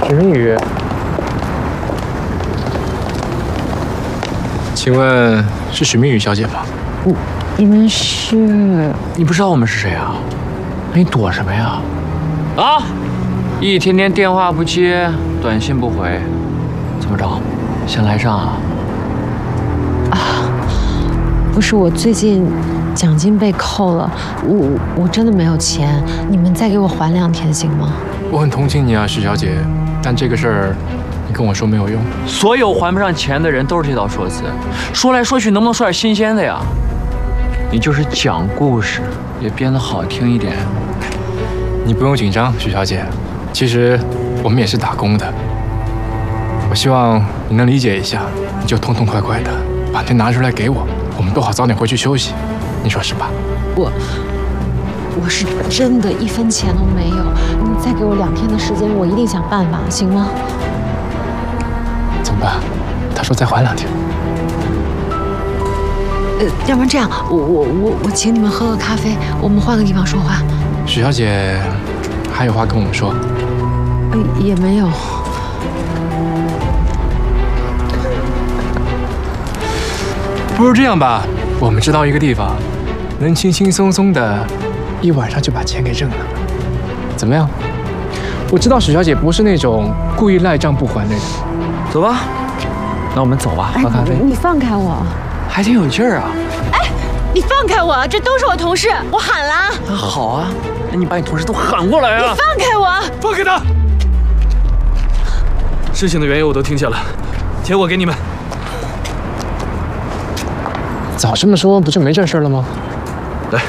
许明宇，请问是许明宇小姐吗？ 你们是？ 你不知道我们是谁啊？那你躲什么呀？ 啊！一天天电话不接，短信不回，怎么着？想来账啊？ 不是，我最近奖金被扣了，我真的没有钱，你们再给我还2天行吗？ 我很同情你啊，许小姐，但这个事儿你跟我说没有用。 所有还不上钱的人都是这套说辞，说来说去能不能说点新鲜的呀？你就是讲故事，也编得好听一点。 你不用紧张，许小姐，其实我们也是打工的。我希望你能理解一下，你就痛痛快快的把钱拿出来给我，我们都好早点回去休息，你说是吧？ 我是真的1分钱都没有，你再给我2天的时间，我一定想办法，行吗？ 怎么办？他说再还2天。 要不然这样，我请你们喝个咖啡，我们换个地方说话。 许小姐还有话跟我们说？ 也没有。 不如这样吧，我们知道一个地方，能轻轻松松的1晚上就把钱给挣了，怎么样？我知道许小姐不是那种故意赖账不还的人。 走吧，那我们走吧，喝咖啡。 你放开我！ 还挺有劲儿啊。 你放开我！这都是我同事，我喊了。 好啊，那你把你同事都喊过来啊！ 放开我！ 放开他！事情的缘由我都听见了，钱我给你们。 早这么说，不就没这事了吗？ 来，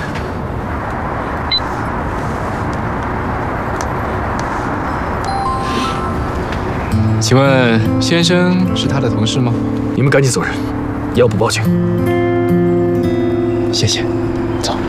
请问先生是他的同事吗？ 你们赶紧走人，要不报警。 谢谢，走。